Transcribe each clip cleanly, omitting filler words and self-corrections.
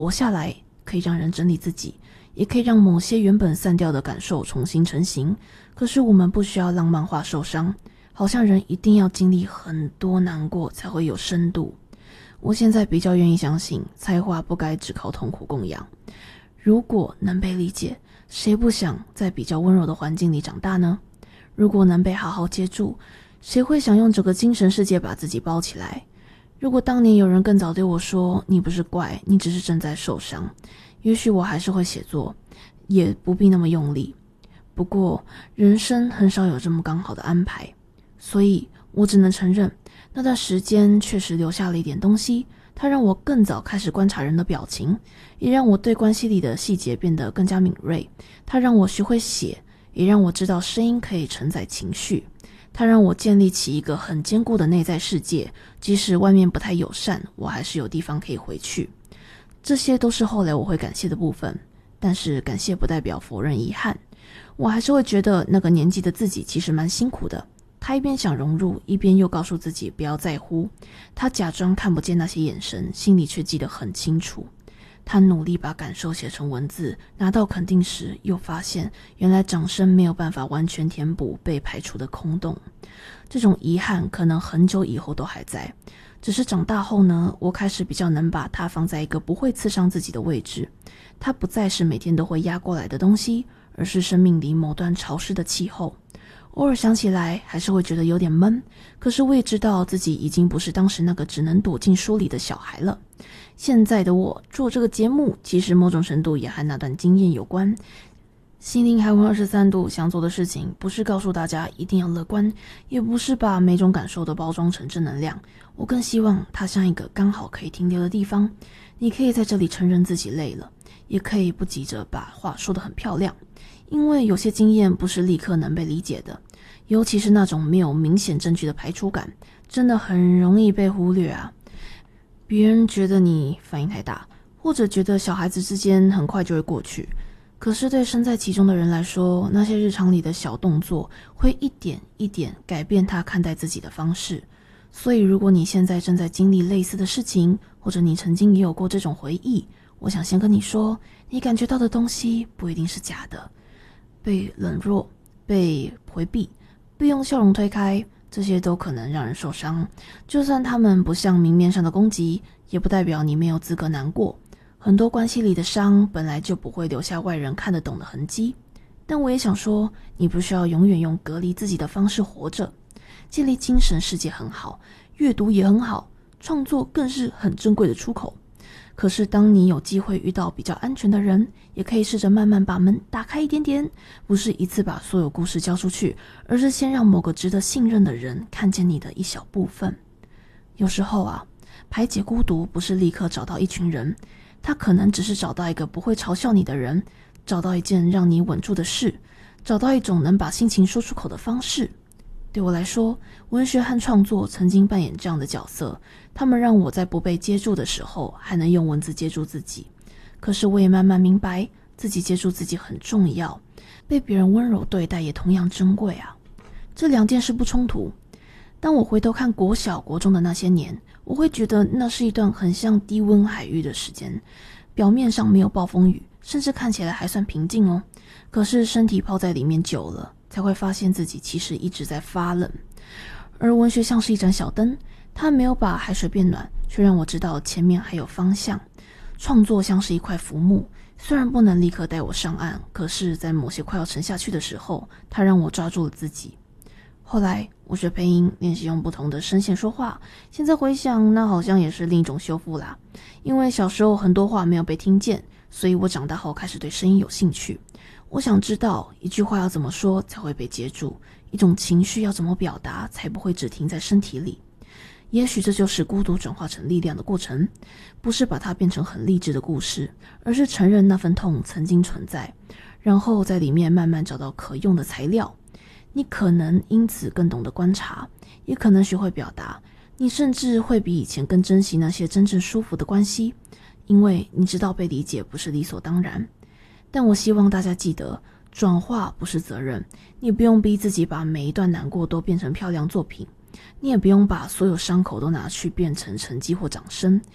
活下来可以让人整理自己，也可以让某些原本散掉的感受重新成型。可是我们不需要浪漫化受伤，好像人一定要经历很多难过才会有深度。我现在比较愿意相信，才华不该只靠痛苦供养。如果能被理解，谁不想在比较温柔的环境里长大呢？如果能被好好接住，谁会想用整个精神世界把自己包起来？如果当年有人更早对我说，你不是怪，你只是正在受伤，也许我还是会写作，也不必那么用力。不过人生很少有这么刚好的安排，所以我只能承认，那段时间确实留下了一点东西，它让我更早开始观察人的表情，也让我对关系里的细节变得更加敏锐。它让我学会写，也让我知道声音可以承载情绪。它让我建立起一个很坚固的内在世界，即使外面不太友善，我还是有地方可以回去。这些都是后来我会感谢的部分，但是感谢不代表否认遗憾。我还是会觉得那个年纪的自己其实蛮辛苦的，他一边想融入，一边又告诉自己不要在乎。他假装看不见那些眼神，心里却记得很清楚。他努力把感受写成文字，拿到肯定时，又发现原来掌声没有办法完全填补被排除的空洞。这种遗憾可能很久以后都还在，只是长大后呢，我开始比较能把它放在一个不会刺伤自己的位置。它不再是每天都会压过来的东西，而是生命里某段潮湿的气候。偶尔想起来还是会觉得有点闷，可是我也知道自己已经不是当时那个只能躲进书里的小孩了。现在的我做这个节目，其实某种程度也和那段经验有关。心灵海湾23度想做的事情，不是告诉大家一定要乐观，也不是把每种感受都包装成正能量。我更希望它像一个刚好可以停留的地方，你可以在这里承认自己累了，也可以不急着把话说得很漂亮。因为有些经验不是立刻能被理解的，尤其是那种没有明显证据的排除感，真的很容易被忽略啊。别人觉得你反应太大，或者觉得小孩子之间很快就会过去，可是对身在其中的人来说，那些日常里的小动作会一点一点改变他看待自己的方式。所以如果你现在正在经历类似的事情，或者你曾经也有过这种回忆，我想先跟你说，你感觉到的东西不一定是假的。被冷落，被回避，被用笑容推开，这些都可能让人受伤。就算他们不像明面上的攻击，也不代表你没有资格难过。很多关系里的伤本来就不会留下外人看得懂的痕迹。但我也想说，你不需要永远用隔离自己的方式活着。建立精神世界很好，阅读也很好，创作更是很珍贵的出口。可是当你有机会遇到比较安全的人，也可以试着慢慢把门打开一点点，不是一次把所有故事交出去，而是先让某个值得信任的人看见你的一小部分。有时候啊，排解孤独不是立刻找到一群人，他可能只是找到一个不会嘲笑你的人，找到一件让你稳住的事，找到一种能把心情说出口的方式。对我来说，文学和创作曾经扮演这样的角色，他们让我在不被接住的时候还能用文字接住自己。可是我也慢慢明白，自己接住自己很重要，被别人温柔对待也同样珍贵啊。这两件事不冲突。当我回头看国小国中的那些年，我会觉得那是一段很像低温海域的时间，表面上没有暴风雨，甚至看起来还算平静哦。可是身体泡在里面久了，才会发现自己其实一直在发冷。而文学像是一盏小灯，它没有把海水变暖，却让我知道前面还有方向。创作像是一块浮木，虽然不能立刻带我上岸，可是在某些快要沉下去的时候，它让我抓住了自己。后来我学配音，练习用不同的声线说话，现在回想，那好像也是另一种修复啦。因为小时候很多话没有被听见，所以我长大后开始对声音有兴趣。我想知道一句话要怎么说才会被接住，一种情绪要怎么表达才不会只停在身体里。也许这就是孤独转化成力量的过程，不是把它变成很励志的故事，而是承认那份痛曾经存在，然后在里面慢慢找到可用的材料。你可能因此更懂得观察，也可能学会表达，你甚至会比以前更珍惜那些真正舒服的关系，因为你知道被理解不是理所当然。但我希望大家记得，转化不是责任，你不用逼自己把每一段难过都变成漂亮作品，你也不用把所有伤口都拿去变成成绩或掌声。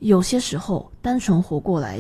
有些时候单纯活过来